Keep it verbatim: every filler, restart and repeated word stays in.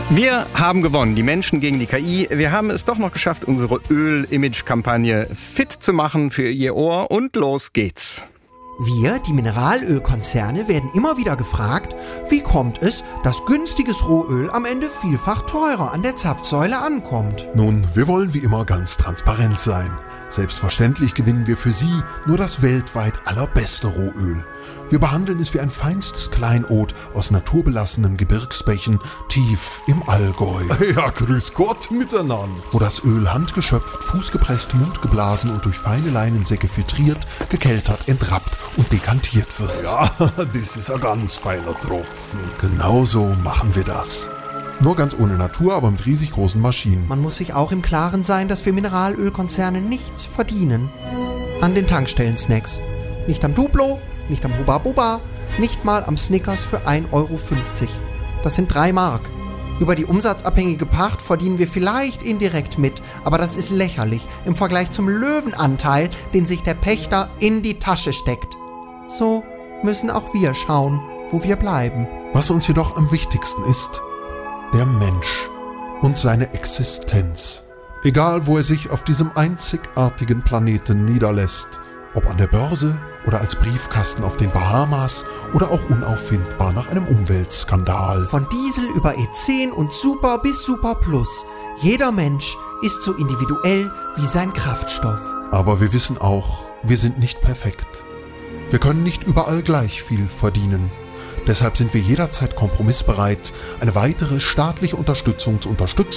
Wir haben gewonnen, die Menschen gegen die K I. Wir haben es doch noch geschafft, unsere Öl-Image-Kampagne fit zu machen für Ihr Ohr. Und los geht's. Wir, die Mineralölkonzerne, werden immer wieder gefragt, wie kommt es, dass günstiges Rohöl am Ende vielfach teurer an der Zapfsäule ankommt? Nun, wir wollen wie immer ganz transparent sein. Selbstverständlich gewinnen wir für Sie nur das weltweit allerbeste Rohöl. Wir behandeln es wie ein feinstes Kleinod aus naturbelassenen Gebirgsbächen tief im Allgäu. Ja, grüß Gott miteinander. Wo das Öl handgeschöpft, fußgepresst, mundgeblasen und durch feine Leinensäcke filtriert, gekeltert, entrappt und dekantiert wird. Ja, das ist ein ganz feiner Tropfen. Genauso machen wir das. Nur ganz ohne Natur, aber mit riesig großen Maschinen. Man muss sich auch im Klaren sein, dass wir Mineralölkonzerne nichts verdienen. An den Tankstellen-Snacks. Nicht am Duplo, nicht am Hubba Bubba, nicht mal am Snickers für ein Euro fünfzig. Das sind drei Mark. Über die umsatzabhängige Pacht verdienen wir vielleicht indirekt mit, aber das ist lächerlich im Vergleich zum Löwenanteil, den sich der Pächter in die Tasche steckt. So müssen auch wir schauen, wo wir bleiben. Was uns jedoch am wichtigsten ist: der Mensch und seine Existenz. Egal, wo er sich auf diesem einzigartigen Planeten niederlässt, ob an der Börse oder als Briefkasten auf den Bahamas oder auch unauffindbar nach einem Umweltskandal. Von Diesel über E zehn und Super bis Super Plus. Jeder Mensch ist so individuell wie sein Kraftstoff. Aber wir wissen auch, wir sind nicht perfekt. Wir können nicht überall gleich viel verdienen. Deshalb sind wir jederzeit kompromissbereit, eine weitere staatliche Unterstützung zu unterstützen